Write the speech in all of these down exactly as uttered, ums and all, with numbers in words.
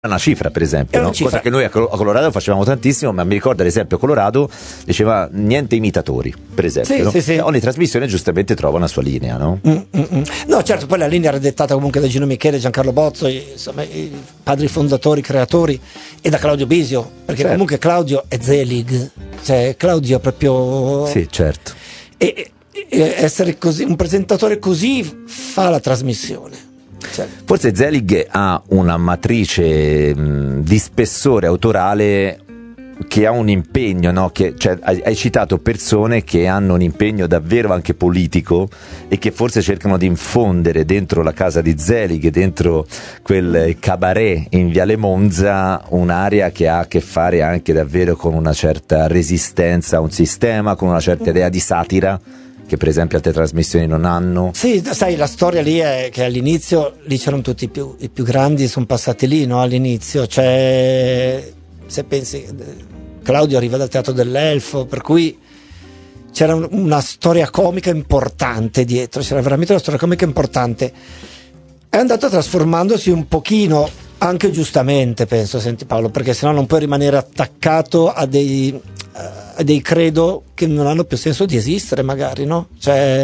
una cifra, per esempio, Era no? una cifra. Cosa che noi a Col- a Colorado facevamo tantissimo, ma mi ricordo ad esempio Colorado diceva niente imitatori, per esempio, Sì, no? sì, sì. Ogni trasmissione giustamente trova una sua linea, no? Mm, mm, mm. No, certo, poi la linea era dettata comunque da Gino Michele, Giancarlo Bozzo, i- insomma, i padri fondatori, creatori, e da Claudio Bisio, perché Certo. comunque Claudio è Zelig, cioè Claudio è proprio... Sì, certo. E, e essere così, un presentatore così fa la trasmissione. Cioè, Forse Zelig ha una matrice mh, di spessore autorale che ha un impegno, no? Che, cioè, hai, hai citato persone che hanno un impegno davvero anche politico e che forse cercano di infondere dentro la casa di Zelig, dentro quel cabaret in Viale Monza, un'area che ha a che fare anche davvero con una certa resistenza a un sistema, con una certa idea di satira che per esempio altre trasmissioni non hanno. sì, sai, la storia lì è che all'inizio lì c'erano tutti i più, i più grandi, sono passati lì, no? All'inizio, cioè, se pensi, Claudio arriva dal Teatro dell'Elfo, per cui c'era un- una storia comica importante dietro, c'era veramente una storia comica importante. È andato trasformandosi un pochino, anche giustamente, penso, senti Paolo, perché sennò non puoi rimanere attaccato a dei, a dei credo che non hanno più senso di esistere, magari, no? Cioè,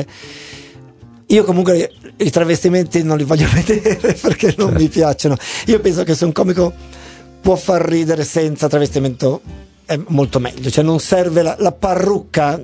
io comunque i travestimenti non li voglio vedere perché non mi piacciono. Io penso che se un comico può far ridere senza travestimento è molto meglio, cioè non serve la, la parrucca.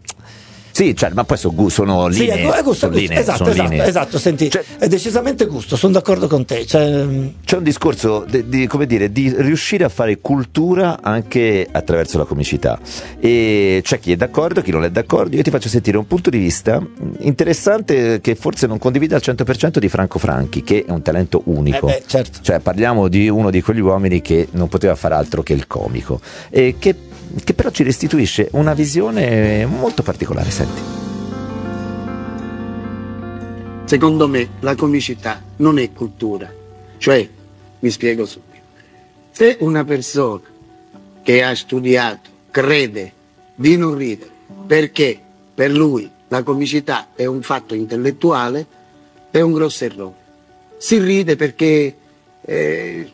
Sì, cioè, ma poi sono, gu- sono Sì, linee, è, gu- è gusto, sono è gusto. linee, esatto, sono esatto, linee. esatto, senti, Cioè- è decisamente gusto, sono d'accordo con te. Cioè, C'è un discorso de- di, come dire, di riuscire a fare cultura anche attraverso la comicità, e c'è chi è d'accordo, chi non è d'accordo. Io ti faccio sentire un punto di vista interessante che forse non condivido al cento per cento di Franco Franchi, che è un talento unico. Eh beh, certo. Cioè parliamo di uno di quegli uomini che non poteva fare altro che il comico e che, che però ci restituisce una visione molto particolare. Senti. Secondo me la comicità non è cultura, cioè, mi spiego subito, se una persona che ha studiato crede di non ridere perché per lui la comicità è un fatto intellettuale, è un grosso errore. Si ride perché eh,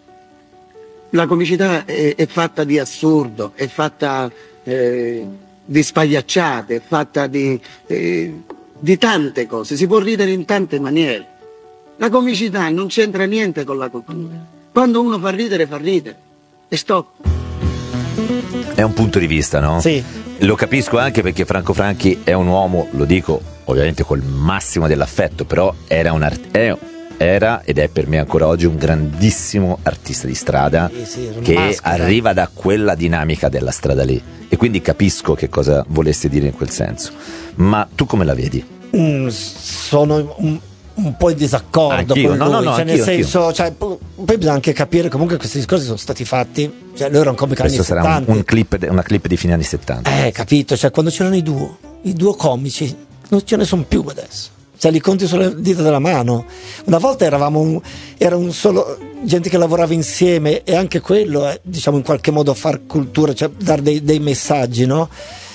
la comicità è, è fatta di assurdo, è fatta eh, di spagliacciate, è fatta di... Eh, di tante cose, si può ridere in tante maniere. La comicità non c'entra niente con la cultura. Quando uno fa ridere, fa ridere. E stop. È un punto di vista, no? Sì. Lo capisco anche perché Franco Franchi è un uomo, lo dico ovviamente col massimo dell'affetto, però era un art- è, era ed è per me ancora oggi un grandissimo artista di strada Sì, sì, era una che maschera. arriva da quella dinamica della strada lì, e quindi capisco che cosa volesse dire in quel senso. Ma tu come la vedi? Mm, sono un, un po' in disaccordo Anch'io, con no, lui, no, no, cioè, anch'io, nel senso, cioè, po- poi bisogna anche capire comunque che questi discorsi sono stati fatti, cioè lui era un comico anni Questo sarà un, settanta. un clip de- una clip di fine anni settanta. Eh, capito, cioè quando c'erano i duo, i duo comici, non ce ne sono più adesso. Cioè li conti sulle dita della mano. Una volta eravamo un, era un solo gente che lavorava insieme, e anche quello è, diciamo, in qualche modo far cultura, cioè dare dei, dei messaggi, no?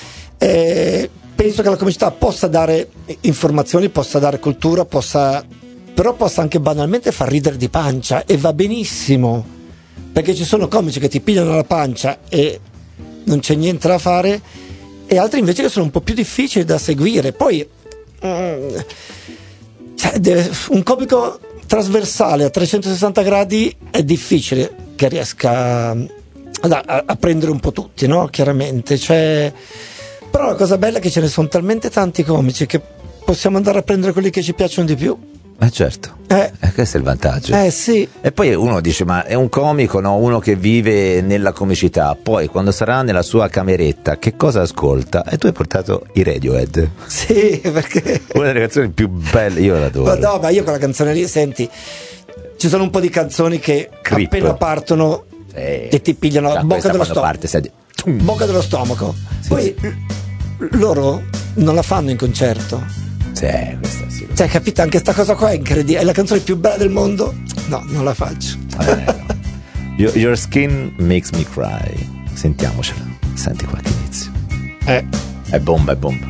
Eh, penso che la comicità possa dare informazioni, possa dare cultura, possa, però possa anche banalmente far ridere di pancia, e va benissimo, perché ci sono comici che ti pigliano la pancia e non c'è niente da fare, e altri invece che sono un po' più difficili da seguire. Poi mm, cioè, deve- un comico trasversale a trecentosessanta gradi è difficile che riesca a, a- a prendere un po' tutti, no? Chiaramente, cioè, però la cosa bella è che ce ne sono talmente tanti comici che possiamo andare a prendere quelli che ci piacciono di più. Eh certo, Eh, eh, questo è il vantaggio. eh sì. E poi uno dice, ma è un comico, no? Uno che vive nella comicità, poi quando sarà nella sua cameretta che cosa ascolta? E tu hai portato i Radiohead, Sì, perché una delle canzoni più belle, io l'adoro. ma no, ma io quella canzone lì, senti, ci sono un po' di canzoni che Creep. appena partono Eh, e ti pigliano la da bocca questa dello quando stomaco. parte, senti, Bocca dello stomaco. Poi loro non la fanno in concerto. sì, questa sì. Cioè, capito? Anche sta cosa qua è incredibile. È la canzone più bella del mondo? No, non la faccio. Eh, no. Your, Your Skin Makes Me Cry. Sentiamocela. Senti qua che inizio. Eh. È bomba, è bomba.